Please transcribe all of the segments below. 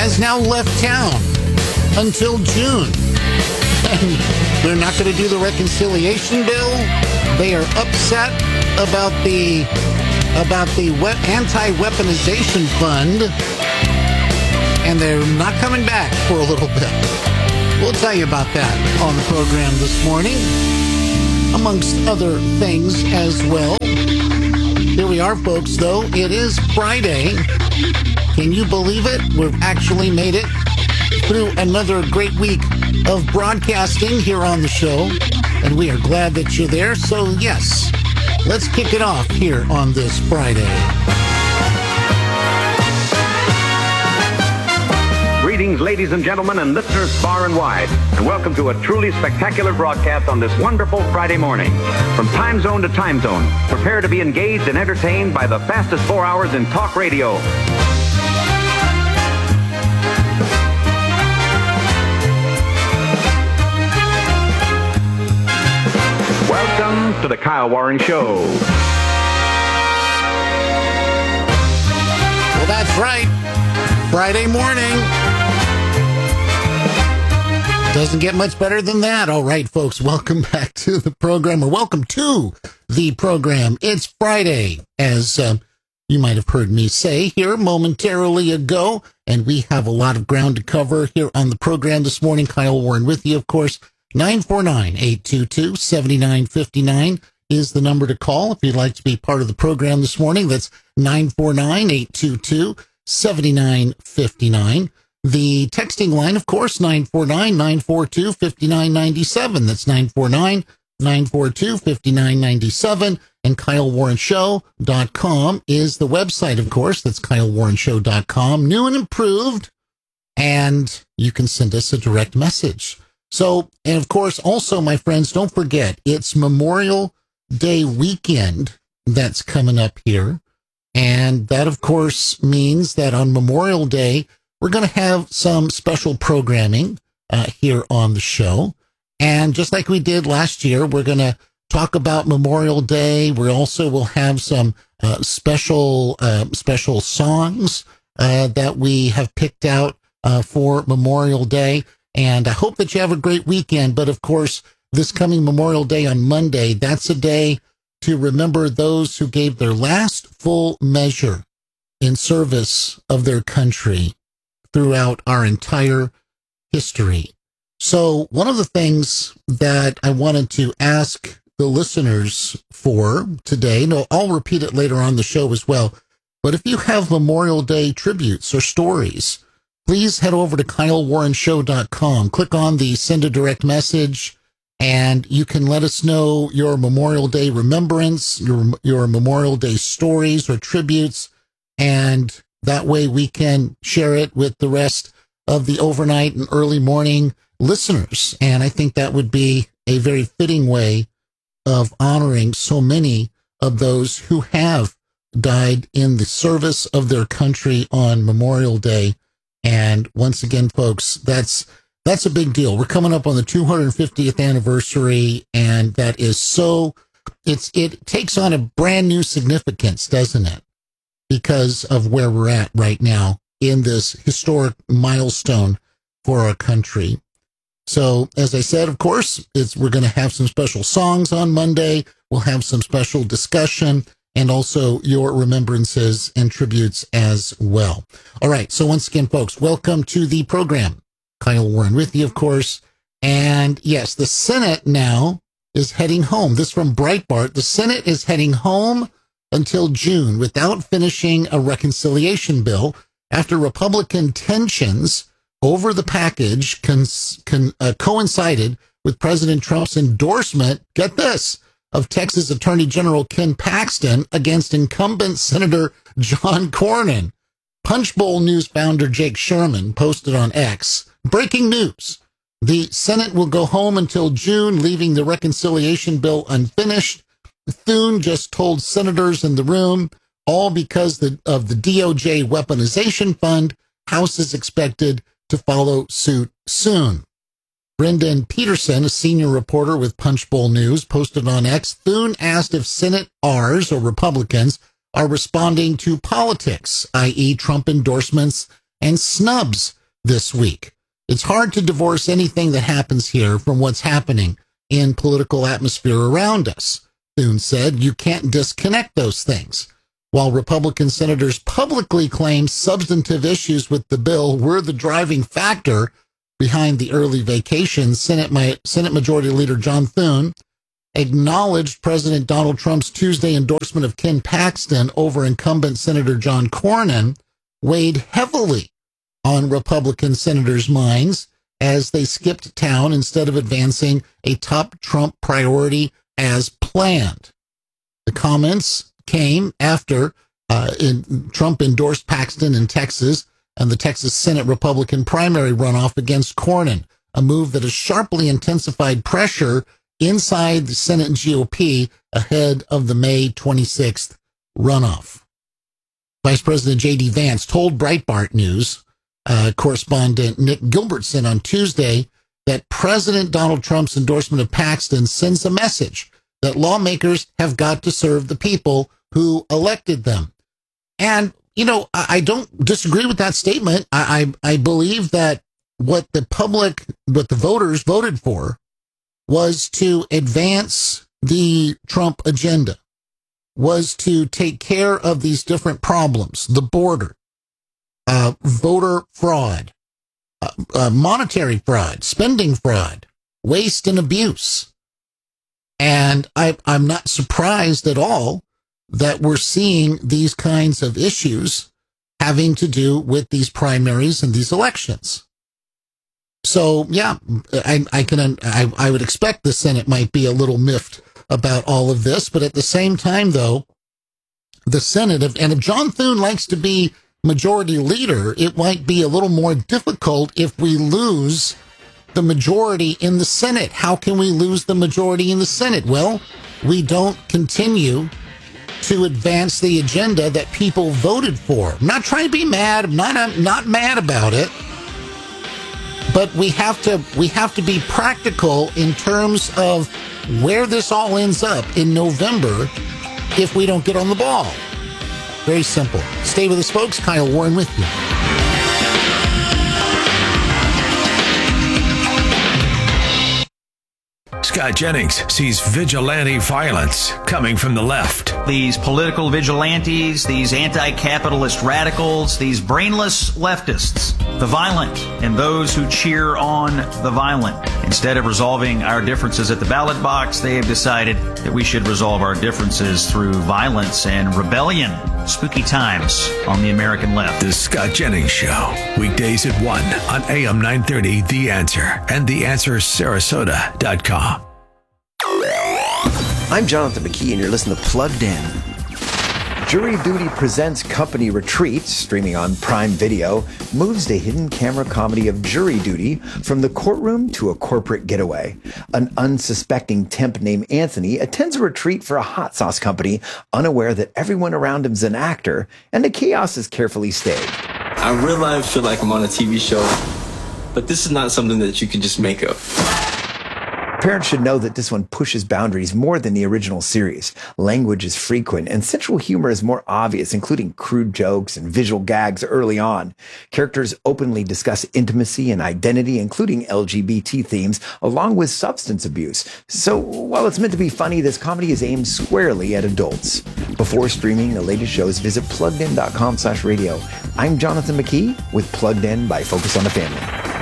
has now left town until June. And they're not going to do the reconciliation bill. They are upset about the anti-weaponization fund, and they're not coming back for a little bit. We'll tell you about that on the program this morning, amongst other things as well. Here we are, folks, though. It is Friday. Can you believe it? We've actually made it through another great week of broadcasting here on the show, and we are glad that you're there. So, yes, let's kick it off here on this Friday. Greetings, ladies and gentlemen, and listeners far and wide, and welcome to a truly spectacular broadcast on this wonderful Friday morning. From time zone to time zone, prepare to be engaged and entertained by the fastest 4 hours in talk radio. Welcome to the Kyle Warren Show. Well, that's right. Friday morning. Doesn't get much better than that. All right, folks, welcome back to the program, or welcome to the program. It's Friday, as you might have heard me say here momentarily ago, and we have a lot of ground to cover here on the program this morning. Kyle Warren with you, of course. 949-822-7959 is the number to call if you'd like to be part of the program this morning. That's 949-822-7959. The texting line, of course, 949-942-5997. That's 949-942-5997. And KyleWarrenShow.com is the website, of course. That's KyleWarrenShow.com. New and improved. And you can send us a direct message. So, and of course, also, my friends, don't forget, it's Memorial Day weekend that's coming up here. And that, of course, means that on Memorial Day, we're going to have some special programming here on the show. And just like we did last year, we're going to talk about Memorial Day. We also will have some special songs that we have picked out for Memorial Day. And I hope that you have a great weekend. But of course, this coming Memorial Day on Monday, that's a day to remember those who gave their last full measure in service of their country throughout our entire history. So one of the things that I wanted to ask the listeners for today, no, I'll repeat it later on the show as well, but if you have Memorial Day tributes or stories, please head over to KyleWarrenShow.com. Click on the send a direct message, and you can let us know your Memorial Day remembrance, your Memorial Day stories or tributes, and that way we can share it with the rest of the overnight and early morning listeners. And I think that would be a very fitting way of honoring so many of those who have died in the service of their country on Memorial Day. And once again, folks, that's a big deal. We're coming up on the 250th anniversary, and that is it takes on a brand new significance, doesn't it? Because of where we're at right now in this historic milestone for our country. So, as I said, of course, we're going to have some special songs on Monday. We'll have some special discussion and also your remembrances and tributes as well. All right. So once again, folks, welcome to the program. Kyle Warren with you, of course. And yes, the Senate now is heading home. This from Breitbart. The Senate is heading home until June without finishing a reconciliation bill after Republican tensions over the package coincided with President Trump's endorsement, get this, of Texas Attorney General Ken Paxton against incumbent Senator John Cornyn. Punchbowl News founder Jake Sherman posted on X, breaking news. The Senate will go home until June, leaving the reconciliation bill unfinished. Thune just told senators in the room, all because of the DOJ weaponization fund. House is expected to follow suit soon. Brendan Peterson, a senior reporter with Punchbowl News, posted on X, Thune asked if Senate R's, or Republicans, are responding to politics, i.e. Trump endorsements and snubs this week. It's hard to divorce anything that happens here from what's happening in political atmosphere around us. Thune said you can't disconnect those things. While Republican senators publicly claim substantive issues with the bill were the driving factor behind the early vacation, Senate Majority Leader John Thune acknowledged President Donald Trump's Tuesday endorsement of Ken Paxton over incumbent Senator John Cornyn weighed heavily on Republican senators' minds as they skipped town instead of advancing a top Trump priority as planned. The comments came after Trump endorsed Paxton in Texas and the Texas Senate Republican primary runoff against Cornyn, a move that has sharply intensified pressure inside the Senate GOP ahead of the May 26th runoff. Vice President J.D. Vance told Breitbart News correspondent Nick Gilbertson on Tuesday that President Donald Trump's endorsement of Paxton sends a message that lawmakers have got to serve the people who elected them. And, you know, I don't disagree with that statement. I believe that what the voters voted for was to advance the Trump agenda, was to take care of these different problems, the border, voter fraud, monetary fraud, spending fraud, waste and abuse. And I'm not surprised at all that we're seeing these kinds of issues having to do with these primaries and these elections. So, yeah, I would expect the Senate might be a little miffed about all of this. But at the same time, though, the Senate, and if John Thune likes to be majority leader, it might be a little more difficult if we lose the majority in the Senate. How can we lose the majority in the Senate? Well, we don't continue to advance the agenda that people voted for. I'm not trying to be mad. I'm not mad about it. But we have to be practical in terms of where this all ends up in November if we don't get on the ball. Very simple. Stay with us, folks. Kyle Warren with you. Scott Jennings sees vigilante violence coming from the left. These political vigilantes, these anti-capitalist radicals, these brainless leftists, the violent, and those who cheer on the violent. Instead of resolving our differences at the ballot box, they have decided that we should resolve our differences through violence and rebellion. Spooky times on the American left. The Scott Jennings Show. Weekdays at 1 on AM 930, The Answer, and TheAnswerSarasota.com. I'm Jonathan McKee, and you're listening to Plugged In. Jury Duty Presents Company Retreat, streaming on Prime Video, moves the hidden camera comedy of jury duty from the courtroom to a corporate getaway. An unsuspecting temp named Anthony attends a retreat for a hot sauce company, unaware that everyone around him is an actor, and the chaos is carefully staged. I really feel like I'm on a TV show, but this is not something that you can just make up. Parents should know that this one pushes boundaries more than the original series. Language is frequent and sensual humor is more obvious, including crude jokes and visual gags early on. Characters openly discuss intimacy and identity, including LGBT themes, along with substance abuse. So while it's meant to be funny, this comedy is aimed squarely at adults. Before streaming the latest shows, visit pluggedin.com/radio. I'm Jonathan McKee with Plugged In by Focus on the Family.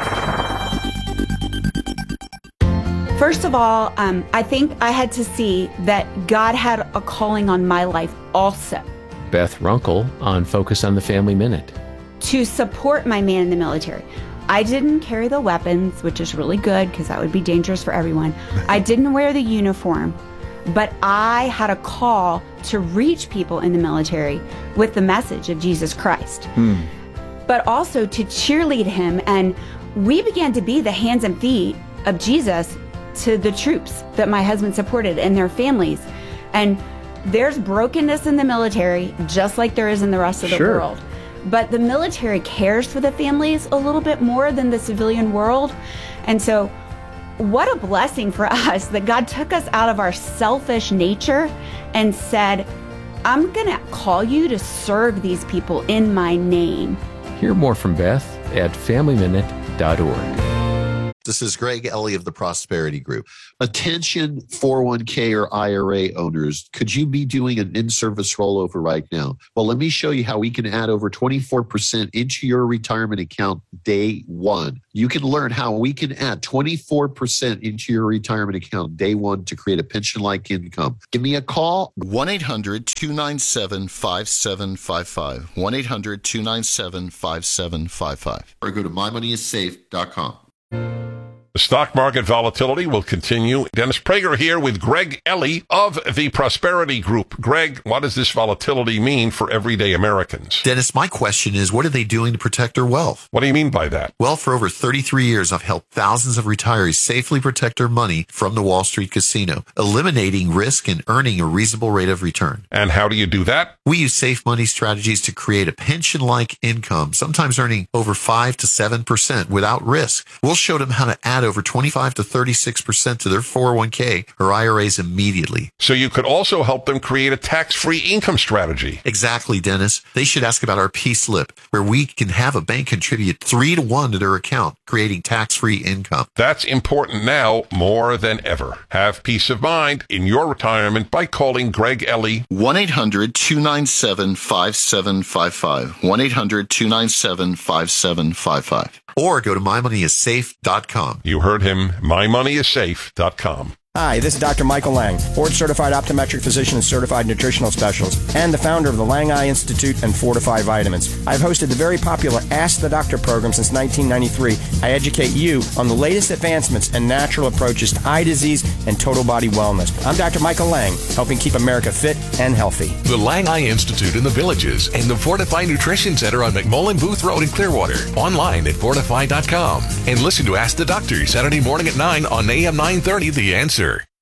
First of all, I think I had to see that God had a calling on my life also. Beth Runkle on Focus on the Family Minute. To support my man in the military. I didn't carry the weapons, which is really good because that would be dangerous for everyone. I didn't wear the uniform, but I had a call to reach people in the military with the message of Jesus Christ. But also to cheerlead him, and we began to be the hands and feet of Jesus to the troops that my husband supported and their families. And there's brokenness in the military, just like there is in the rest of the world. But the military cares for the families a little bit more than the civilian world. And so what a blessing for us that God took us out of our selfish nature and said, I'm going to call you to serve these people in my name. Hear more from Beth at FamilyMinute.org. This is Greg Ellie of the Prosperity Group. Attention 401k or IRA owners, could you be doing an in-service rollover right now? Well, let me show you how we can add over 24% into your retirement account day one. You can learn how we can add 24% into your retirement account day one to create a pension-like income. Give me a call. 1-800-297-5755. 1-800-297-5755. Or go to mymoneyissafe.com. The stock market volatility will continue. Dennis Prager here with Greg Ellie of the Prosperity Group. Greg, what does this volatility mean for everyday Americans? Dennis, my question is, what are they doing to protect their wealth? What do you mean by that? Well, for over 33 years, I've helped thousands of retirees safely protect their money from the Wall Street casino, eliminating risk and earning a reasonable rate of return. And how do you do that? We use safe money strategies to create a pension-like income, sometimes earning over 5 to 7% without risk. We'll show them how to add over 25 to 36% to their 401k or IRAs immediately. So you could also help them create a tax-free income strategy. Exactly, Dennis. They should ask about our P-Slip, where we can have a bank contribute 3-to-1 to their account, creating tax-free income. That's important now more than ever. Have peace of mind in your retirement by calling Greg Ellie. 1-800-297-5755. 1-800-297-5755. Or go to mymoneyissafe.com. You heard him, mymoneyissafe.com. Hi, this is Dr. Michael Lang, board-certified optometric physician and certified nutritional specialist, and the founder of the Lang Eye Institute and Fortify Vitamins. I've hosted the very popular Ask the Doctor program since 1993. I educate you on the latest advancements and natural approaches to eye disease and total body wellness. I'm Dr. Michael Lang, helping keep America fit and healthy. The Lang Eye Institute in the Villages and the Fortify Nutrition Center on McMullen Booth Road in Clearwater. Online at fortify.com. And listen to Ask the Doctor Saturday morning at 9 on AM 930 The Answer.